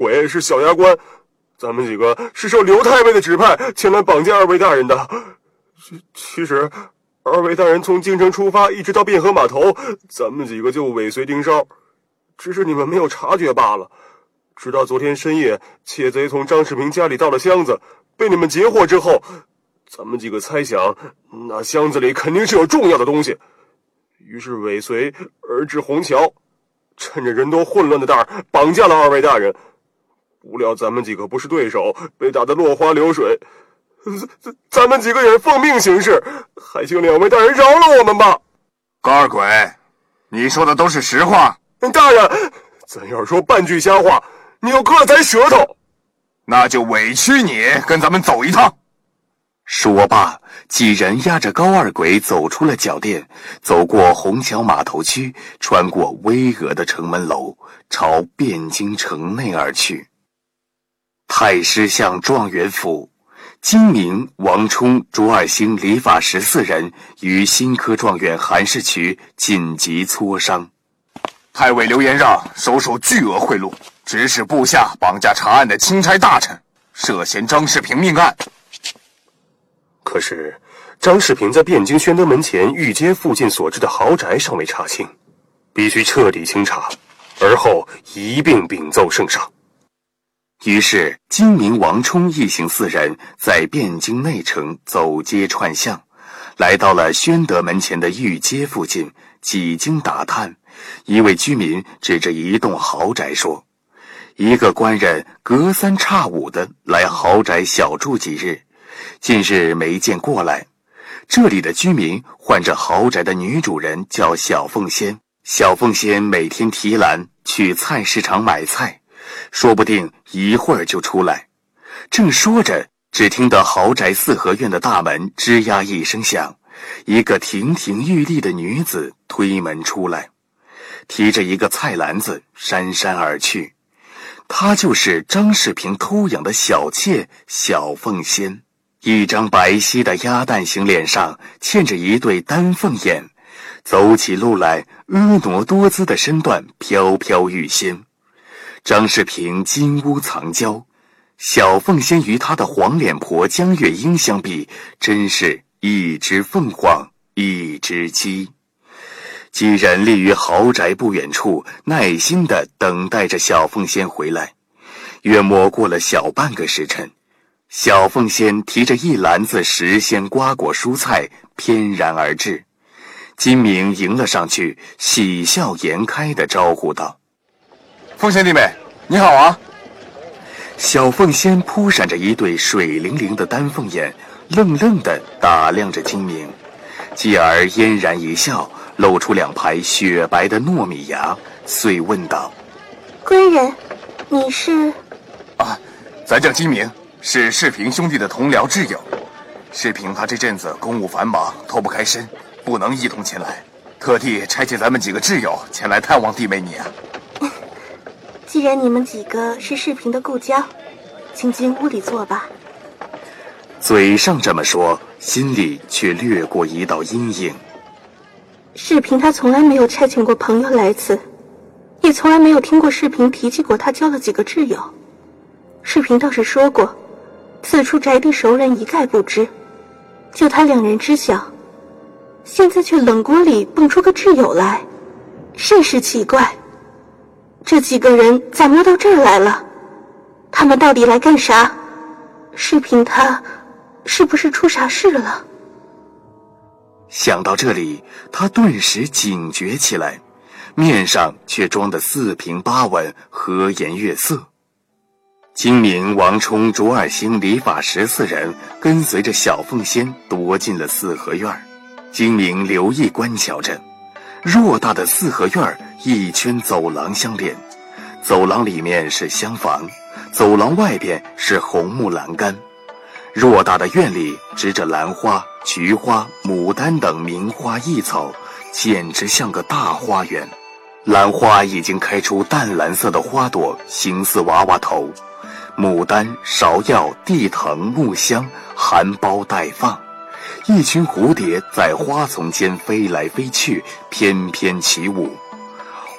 悔是小牙关，咱们几个是受刘太尉的指派前来绑架二位大人的。其实二位大人从京城出发一直到汴河码头，咱们几个就尾随盯梢，只是你们没有察觉罢了。直到昨天深夜，窃贼从张世平家里盗了箱子，被你们截获之后，咱们几个猜想那箱子里肯定是有重要的东西，于是尾随而至虹桥，趁着人多混乱的当儿绑架了二位大人。不料咱们几个不是对手，被打得落花流水。咱们几个也奉命行事，还请两位大人饶了我们吧。 高二鬼，你说的都是实话？ 大人，咱要是说半句瞎话，你要割了咱舌头。 那就委屈你跟咱们走一趟。 说罢，几人押着高二鬼走出了脚店，走过虹桥码头区，穿过巍峨的城门楼，朝汴京城内而去。太师巷状元府，金明、王冲、卓二星、李法十4人与新科状元韩世渠紧急磋商。 太尉刘延让收受巨额贿赂，指使部下绑架查案的钦差大臣，涉嫌张世平命案。 可是张世平在汴京宣德门前御街附近所置的豪宅尚未查清，必须彻底清查，而后一并禀奏圣上。 于是金明、王冲一行4人在汴京内城走街串巷，来到了宣德门前的御街附近，几经打探，一位居民指着一栋豪宅说，一个官人隔3差5的来豪宅小住几日，近日没见过来。这里的居民唤着豪宅的女主人叫小凤仙，小凤仙每天提篮去菜市场买菜，说不定一会儿就出来。正说着，只听得豪宅4合院的大门吱呀一声响，一个亭亭玉立的女子推门出来，提着一个菜篮子姗姗而去。她就是张世平偷养的小妾小凤仙，一张白皙的鸭蛋形脸上嵌着一对丹凤眼，走起路来婀娜多姿的身段飘飘欲仙。张世平金屋藏娇，小凤仙与他的黄脸婆江月英相比，真是一只凤凰一只鸡。几人立于豪宅不远处，耐心地等待着小凤仙回来。约莫过了小半个时辰，小凤仙提着一篮子时鲜瓜果蔬菜翩然而至。金明迎了上去，喜笑颜开地招呼道， 凤仙弟妹，你好啊。 小凤仙扑闪着一对水灵灵的丹凤眼，愣愣地打量着金明，继而嫣然一笑，露出2排雪白的糯米牙，遂问道， 官人，你是？ 咱叫金明，是世平兄弟的同僚挚友。世平他这阵子公务繁忙，脱不开身，不能一同前来，特地差遣咱们几个挚友前来探望弟妹你啊。 既然你们几个是世平的故交，请进屋里坐吧。 嘴上这么说，心里却掠过一道阴影。 世平他从来没有差遣过朋友来此，也从来没有听过世平提起过他交了几个挚友。世平倒是说过，此处宅地熟人一概不知，就他2人知晓。现在却冷锅里蹦出个挚友来，甚是奇怪。这几个人咋摸到这儿来了？他们到底来干啥？世平他是不是出啥事了？ 想到这里，他顿时警觉起来，面上却装得4平8稳，和颜悦色。金明、王冲、卓二星、李法十4人跟随着小凤仙踱进了4合院。金明留意观瞧着，偌大的4合院一圈走廊相连，走廊里面是厢房，走廊外边是红木栏杆。偌大的院里植着兰花、菊花、牡丹等名花异草，简直像个大花园。兰花已经开出淡蓝色的花朵，形似娃娃头。牡丹、芍药、地藤、木香含苞待放，一群蝴蝶在花丛间飞来飞去，翩翩起舞。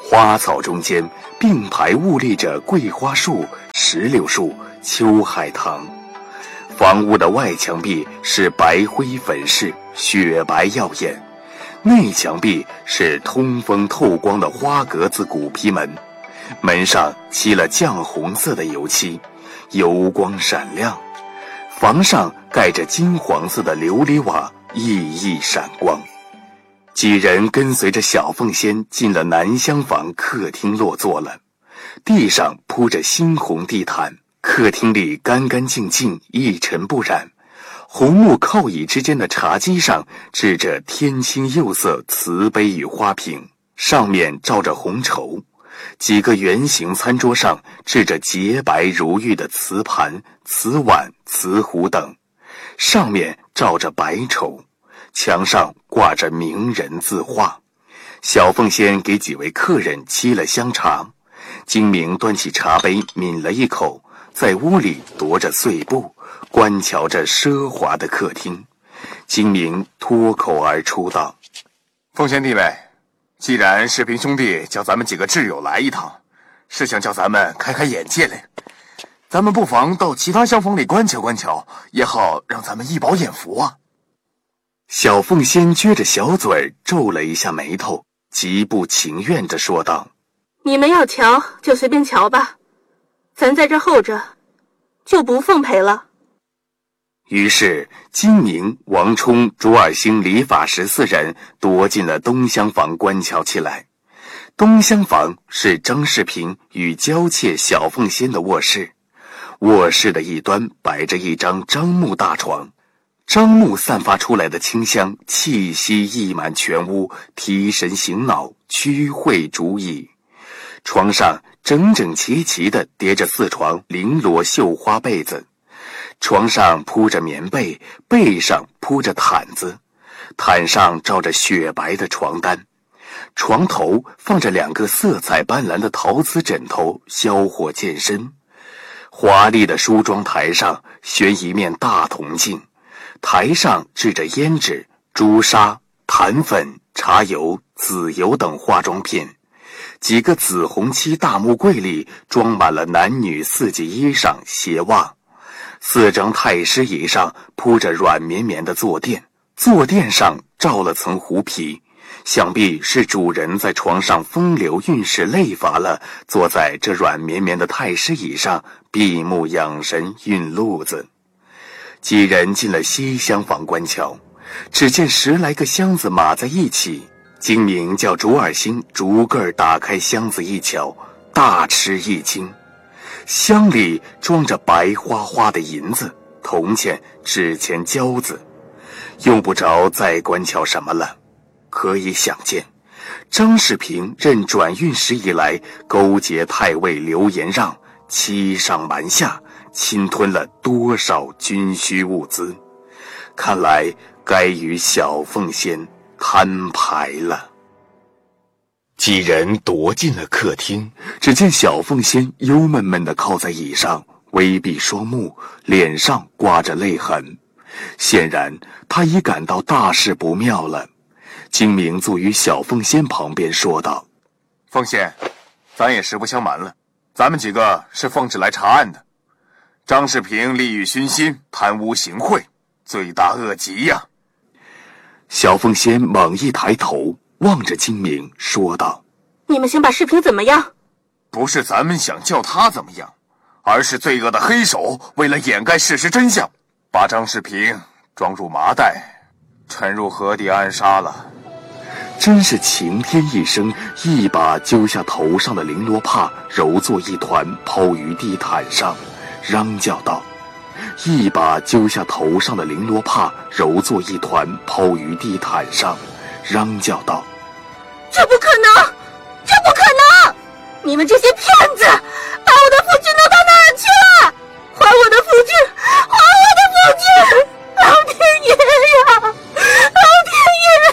花草中间并排兀立着桂花树、石榴树、秋海棠。房屋的外墙壁是白灰粉饰，雪白耀眼，内墙壁是通风透光的花格子古坯门，门上漆了绛红色的油漆，油光闪亮。房上盖着金黄色的琉璃瓦，熠熠闪光。几人跟随着小凤仙进了南厢房客厅落座了，地上铺着猩红地毯，客厅里干干净净，一尘不染。红木靠椅之间的茶几上置着天青釉色瓷杯与花瓶，上面罩着红绸。几个圆形餐桌上置着洁白如玉的瓷盘、瓷碗、瓷壶等，上面罩着白绸。墙上挂着名人字画。小凤仙给几位客人沏了香茶，精明端起茶杯抿了一口，在屋里踱着碎步，观瞧着奢华的客厅。精明脱口而出道： 凤仙弟妹，既然世平兄弟叫咱们几个挚友来一趟，是想叫咱们开开眼界嘞，咱们不妨到其他厢房里观瞧观瞧，也好让咱们一饱眼福啊。 小凤仙撅着小嘴皱了一下眉头，极不情愿地说道： 你们要瞧就随便瞧吧，咱在这候着，就不奉陪了。 于是金明、王冲、朱二星、李法石四人躲进了东厢房观瞧起来。东厢房是张世平与娇妾小凤仙的卧室，卧室的一端摆着一张樟木大床，樟木散发出来的清香气息溢满全屋，提神醒脑，驱秽逐疫。床上整整齐齐地叠着4床绫罗绣花被子，床上铺着棉被，被上铺着毯子，毯上罩着雪白的床单，床头放着2个色彩斑斓的陶瓷枕头，销火健身。华丽的梳妆台上悬一面大铜镜，台上置着胭脂、朱砂、檀粉、茶油、紫油等化妆品。几个紫红漆大木柜里装满了男女4季衣裳、鞋袜。4张太师椅上铺着软绵绵的坐垫，坐垫上罩了层狐皮，想必是主人在床上风流韵事累乏了，坐在这软绵绵的太师椅上闭目养神运路子。几人进了西厢房观瞧，只见10来个箱子码在一起。精明叫朱二星逐个打开箱子一瞧，大吃一惊。箱里装着白花花的银子、铜钱、纸钱、交子，用不着再观瞧什么了。可以想见，张世平任转运使以来，勾结太尉刘延让，欺上瞒下，侵吞了多少军需物资，看来该与小凤仙摊牌了。几人踱进了客厅，只见小凤仙忧闷闷地靠在椅上，微闭双目，脸上挂着泪痕，显然她已感到大事不妙了。精明坐于小凤仙旁边说道： 凤仙，咱也实不相瞒了，咱们几个是奉旨来查案的。张世平利欲熏心，贪污行贿，罪大恶极呀。 小凤仙猛一抬头望着精明说道： 你们想把世平怎么样？ 不是咱们想叫他怎么样，而是罪恶的黑手为了掩盖事实真相，把张世平装入麻袋，沉入河底暗杀了。 真是晴天一声，一把揪下头上的绫罗帕，揉作一团抛于地毯上，嚷叫道：一把揪下头上的绫罗帕，揉作一团抛于地毯上，嚷叫道： 这不可能，这不可能！你们这些骗子，把我的夫君弄到哪儿去了？还我的夫君，还我的夫君！老天爷呀，老天爷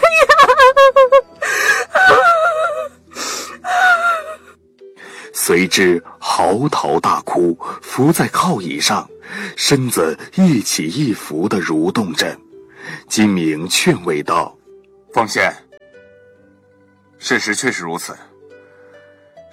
呀！ 随之嚎啕大哭，伏在靠椅上，身子一起一伏地蠕动着。金明劝慰道： 凤仙，事实确实如此，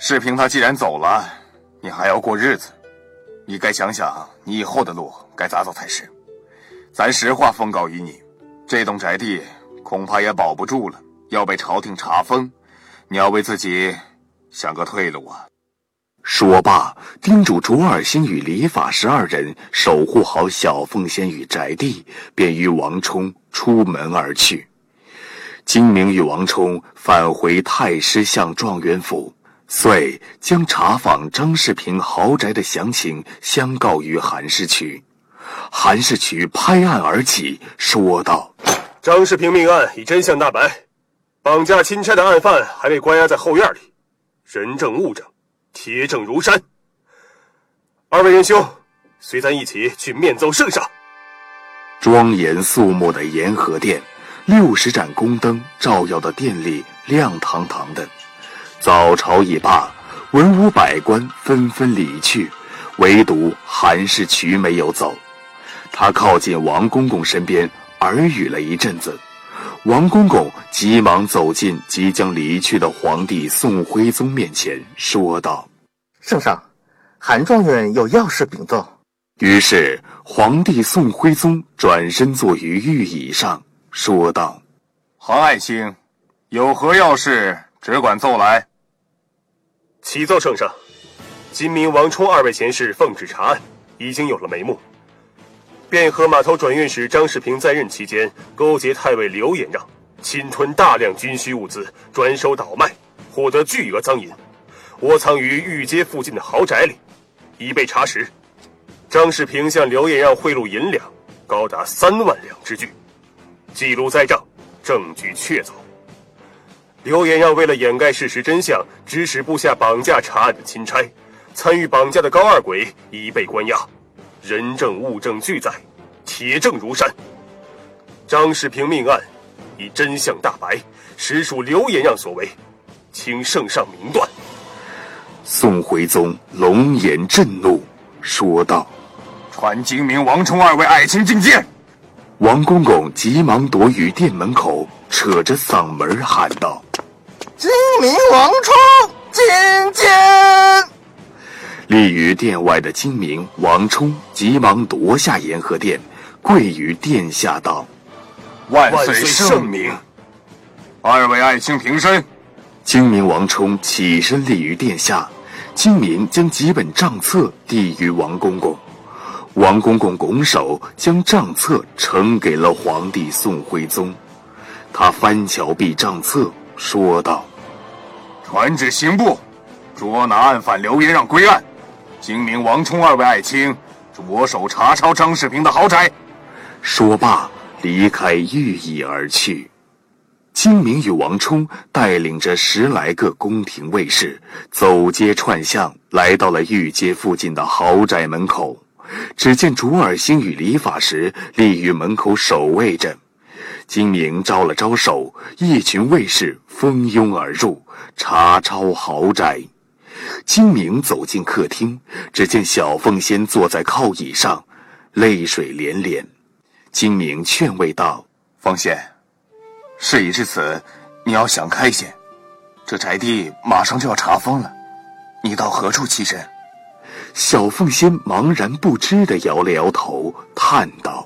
世平他既然走了，你还要过日子，你该想想你以后的路该咋走才是。咱实话奉告于你，这栋宅地恐怕也保不住了，要被朝廷查封，你要为自己想个退路啊。 说罢，叮嘱卓尔星与李法师二人守护好小凤仙与宅地，便与王冲出门而去。金明与王冲返回太师巷状元府，遂将查访张世平豪宅的详情相告于韩世渠。韩世渠拍案而起，说道： 张世平命案已真相大白，绑架钦差的案犯还被关押在后院里，人证物证，铁证如山。二位仁兄，随咱一起去面奏圣上。 庄严肃穆的延和殿，60盏宫灯照耀的殿里亮堂堂的。早朝已罢，文武百官纷纷离去，唯独韩世渠没有走。他靠近王公公身边，耳语了一阵子。王公公急忙走进即将离去的皇帝宋徽宗面前，说道： 圣上，韩状元有要事禀奏。 于是皇帝宋徽宗转身坐于御椅上，说道： 韩爱卿，有何要事，只管奏来。 启奏圣上，金明、王冲二位前世奉旨查案，已经有了眉目。汴河码头转运使张世平在任期间，勾结太尉刘延让，侵吞大量军需物资，转手倒卖，获得巨额赃银，窝藏于御街附近的豪宅里。已被查实，张世平向刘延让贿赂银两高达3万两之巨，记录在账，证据确凿。刘延让为了掩盖事实真相，指使部下绑架查案的钦差，参与绑架的高二鬼已被关押，人证物证俱在，铁证如山。张世平命案已真相大白，实属刘延让所为，请圣上明断。 宋徽宗龙颜震怒，说道： 传金明、王冲二位爱卿觐见。 王公公急忙躲于殿门口，扯着嗓门喊道： 金明、王冲觐见。 立于殿外的金明、王冲急忙夺下延和殿，跪于殿下道： 万岁圣明。二位爱卿平身。 金明、王冲起身立于殿下，金明将几本账册递于王公公，王公公拱手将账册呈给了皇帝宋徽宗。他翻瞧毕账册，说道： 传旨刑部，捉拿案犯刘延让归案。金明、王冲二位爱卿着手查抄张世平的豪宅。 说罢，离开御椅而去。金明与王冲带领着10来个宫廷卫士，走街串巷，来到了御街附近的豪宅门口。只见卓尔星与李法师立于门口守卫着。金明招了招手，一群卫士蜂拥而入，查抄豪宅。金明走进客厅，只见小凤仙坐在靠椅上，泪水连连。金明劝慰道： 凤仙，事已至此，你要想开些，这宅地马上就要查封了，你到何处栖身？ 小凤仙茫然不知地摇了摇头，叹道：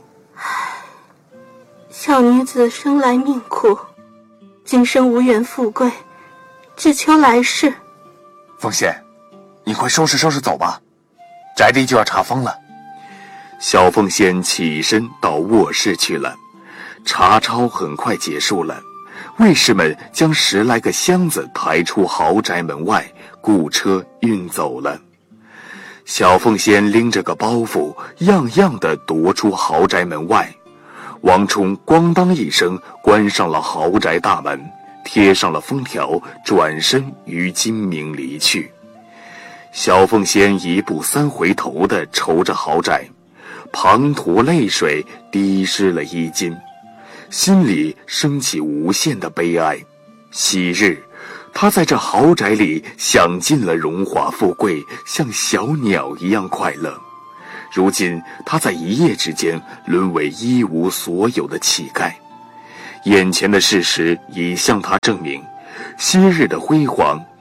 小女子生来命苦，今生无缘富贵，只求来世。 凤仙，你快收拾收拾走吧，宅地就要查封了。 小凤仙起身到卧室去了。查抄很快结束了，卫士们将10来个箱子抬出豪宅门外，雇车运走了。小凤仙拎着个包袱，样样的踱出豪宅门外。王冲咣当一声关上了豪宅大门，贴上了封条，转身与金明离去。小凤仙1步3回头地瞅着豪宅，滂沱泪水滴湿了衣襟，心里升起无限的悲哀。昔日他在这豪宅里享尽了荣华富贵，像小鸟一样快乐。如今他在一夜之间沦为一无所有的乞丐。眼前的事实已向他证明，昔日的辉煌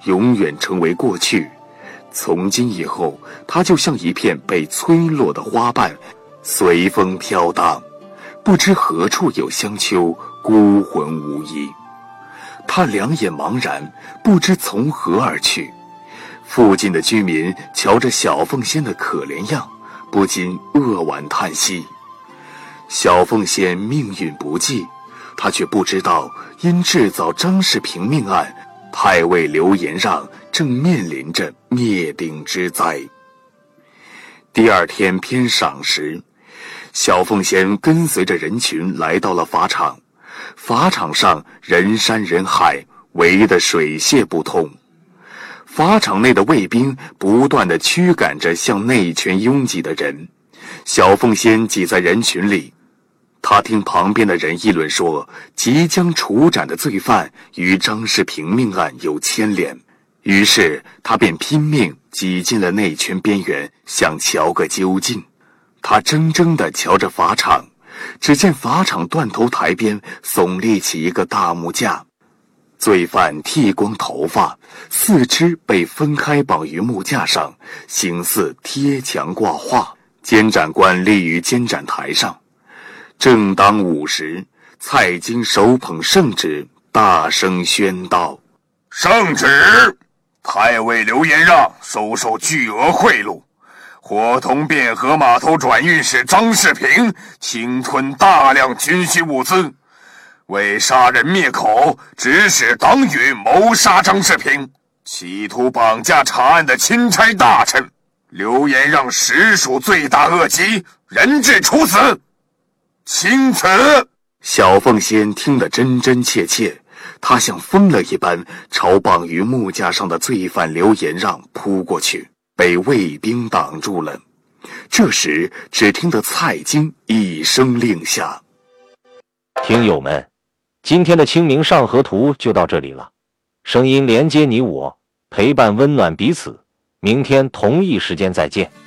永远成为过去。从今以后，他就像一片被吹落的花瓣，随风飘荡，不知何处有香丘，孤魂无依。他两眼茫然，不知从何而去。附近的居民瞧着小凤仙的可怜样，不禁扼腕叹息。小凤仙命运不济，他却不知道，因制造张世平命案，太尉刘延让正面临着灭顶之灾。第二天偏晌时，小凤仙跟随着人群来到了法场。法场上人山人海，围得水泄不通。法场内的卫兵不断地驱赶着向内圈拥挤的人，小凤仙挤在人群里。他听旁边的人议论说，即将处斩的罪犯与张世平命案有牵连，于是他便拼命挤进了内圈边缘，想瞧个究竟。他怔怔地瞧着法场，只见法场断头台边耸立起一个大木架，罪犯剃光头发，四肢被分开绑于木架上，形似贴墙挂画。监斩官立于监斩台上。正当午时，蔡京手捧圣旨，大声宣道： 圣旨，太尉刘延让收受巨额贿赂，伙同汴河码头转运使张世平侵吞大量军需物资，为杀人灭口，指使党羽谋杀张世平，企图绑架查案的钦差大臣。刘延让实属罪大恶极，人质处死。钦此。 小凤仙听得真真切切，他像疯了一般朝绑于木架上的罪犯刘延让扑过去，被卫兵挡住了。这时只听得蔡京一声令下： 听友们，今天的清明上河图就到这里了，声音连接你我，陪伴温暖彼此，明天同一时间再见。